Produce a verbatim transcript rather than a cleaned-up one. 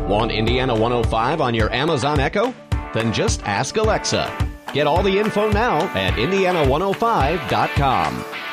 Want Indiana one oh five on your Amazon Echo? Then just ask Alexa. Get all the info now at indiana one oh five dot com.